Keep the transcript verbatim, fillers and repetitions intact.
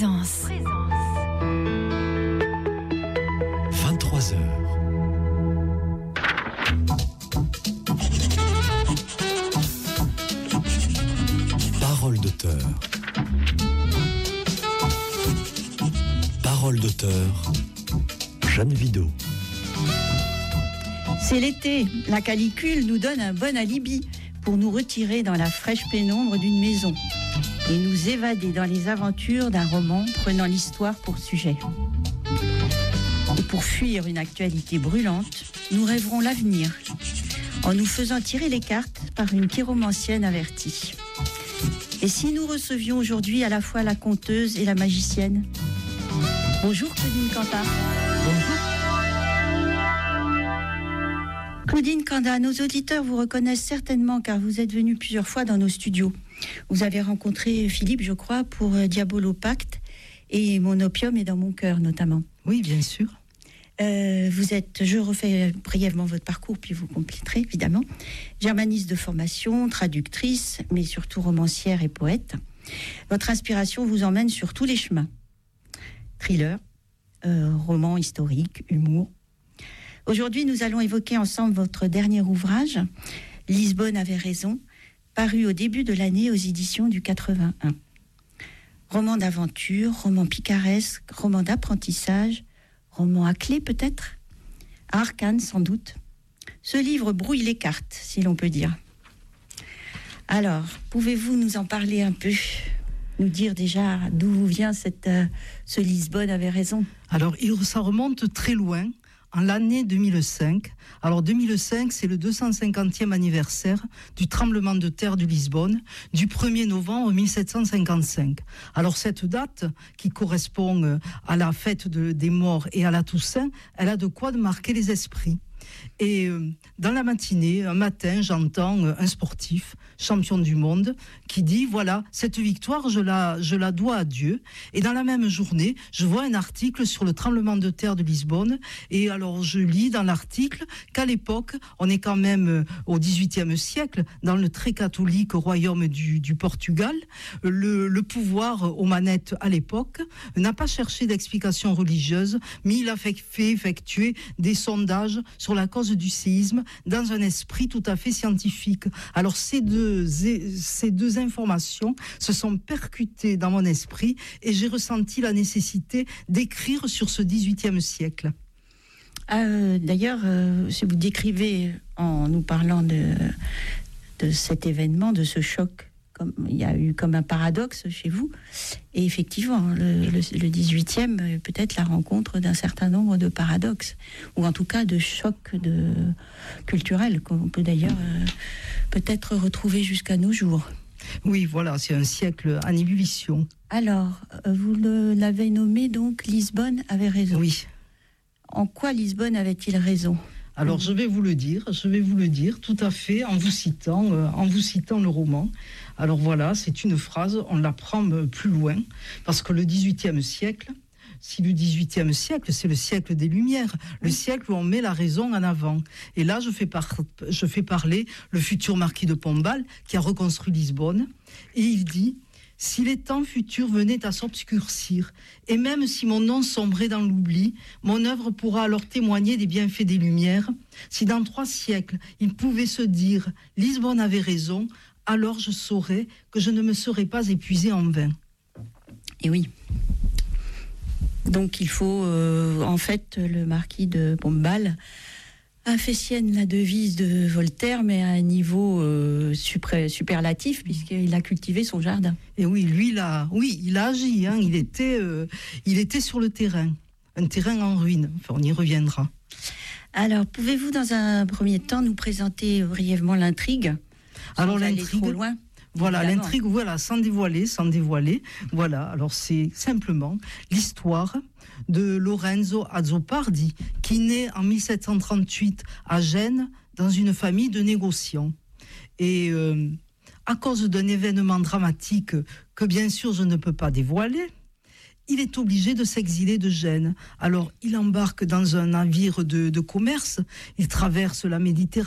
Présence. vingt-trois heures. Parole d'auteur. Parole d'auteur. Jeanne Vidot. C'est l'été. La canicule nous donne un bon alibi pour nous retirer dans la fraîche pénombre d'une maison et nous évader dans les aventures d'un roman prenant l'histoire pour sujet. Et pour fuir une actualité brûlante, nous rêverons l'avenir en nous faisant tirer les cartes par une chiromancienne avertie. Et si nous recevions aujourd'hui à la fois la conteuse et la magicienne? Bonjour Claudine Cantat. Bonjour. Claudine Cantat, nos auditeurs vous reconnaissent certainement car vous êtes venue plusieurs fois dans nos studios. Vous avez rencontré Philippe, je crois, pour Diabolo Pacte et Mon opium est dans mon cœur notamment. Oui, bien sûr. Euh, vous êtes, je refais brièvement votre parcours, puis vous compléterez évidemment. Germaniste de formation, traductrice, mais surtout romancière et poète. Votre inspiration vous emmène sur tous les chemins. Thriller, euh, roman historique, humour. Aujourd'hui, nous allons évoquer ensemble votre dernier ouvrage, Lisbonne avait raison, paru au début de l'année aux éditions du quatre-vingt-un. Roman d'aventure, roman picaresque, roman d'apprentissage, roman à clé peut-être, à arcane sans doute. Ce livre brouille les cartes, si l'on peut dire. Alors, pouvez-vous nous en parler un peu ? Nous dire déjà d'où vient cette, euh, ce Lisbonne avait raison ? Alors, ça remonte très loin, en l'année deux mille cinq. Alors, deux mille cinq, c'est le deux cent cinquantième anniversaire du tremblement de terre de Lisbonne, du premier novembre mille sept cent cinquante-cinq. Alors, cette date, qui correspond à la fête de, des morts et à la Toussaint, elle a de quoi de marquer les esprits. Et euh, dans la matinée, un matin, j'entends euh, un sportif, champion du monde, qui dit, voilà, cette victoire, je la, je la dois à Dieu. Et dans la même journée, je vois un article sur le tremblement de terre de Lisbonne. Et alors, je lis dans l'article qu'à l'époque, on est quand même euh, au dix-huitième siècle, dans le très catholique royaume du, du Portugal. Le, le pouvoir aux manettes à l'époque n'a pas cherché d'explication religieuse, mais il a fait, fait effectuer des sondages sur la cause du séisme dans un esprit tout à fait scientifique. Alors ces deux, ces deux informations se sont percutées dans mon esprit et j'ai ressenti la nécessité d'écrire sur ce dix-huitième siècle. Euh, d'ailleurs, euh, si vous décrivez en nous parlant de, de cet événement, de ce choc, comme, il y a eu comme un paradoxe chez vous. Et effectivement, le, le, le dix-huitième, peut-être la rencontre d'un certain nombre de paradoxes, ou en tout cas de chocs de, culturels, qu'on peut d'ailleurs euh, peut-être retrouver jusqu'à nos jours. Oui, voilà, c'est un siècle en ébullition. Alors, vous le, l'avez nommé donc Lisbonne avait raison. Oui. En quoi Lisbonne avait-il raison ? Alors je vais vous le dire, je vais vous le dire tout à fait en vous citant, euh, en vous citant le roman. Alors voilà, c'est une phrase, on la prend plus loin, parce que le dix-huitième siècle, si le dix-huitième siècle, c'est le siècle des Lumières, le siècle où on met la raison en avant. Et là, je fais, par, je fais parler le futur marquis de Pombal, qui a reconstruit Lisbonne, et il dit... Si les temps futurs venaient à s'obscurcir, et même si mon nom sombrait dans l'oubli, mon œuvre pourra alors témoigner des bienfaits des Lumières. Si dans trois siècles, il pouvait se dire « Lisbonne avait raison », alors je saurais que je ne me serais pas épuisé en vain. Et oui. Donc il faut, euh, en fait, le marquis de Pombal a fait sienne la devise de Voltaire, mais à un niveau euh, super, superlatif, puisqu'il a cultivé son jardin. Et oui, lui, il a, oui, il a agi. Hein, il était, euh, il était sur le terrain, un terrain en ruine. Enfin, on y reviendra. Alors, pouvez-vous, dans un premier temps, nous présenter brièvement l'intrigue ? Alors, sans l'intrigue. aller trop loin. Voilà, Évidemment. l'intrigue, voilà, sans dévoiler, sans dévoiler. Voilà, alors c'est simplement l'histoire de Lorenzo Azzopardi, qui naît en mille sept cent trente-huit à Gênes, dans une famille de négociants. Et euh, à cause d'un événement dramatique que bien sûr je ne peux pas dévoiler, il est obligé de s'exiler de Gênes. Alors il embarque dans un navire de, de commerce, il traverse la Méditerranée,